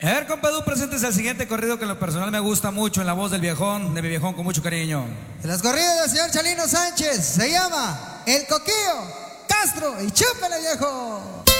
A ver, compadú, presentes el siguiente corrido que en lo personal me gusta mucho, en la voz del viejón, de mi viejón con mucho cariño. De las corridas del señor Chalino Sánchez, se llama El Coquillo Castro y chúpele, viejo.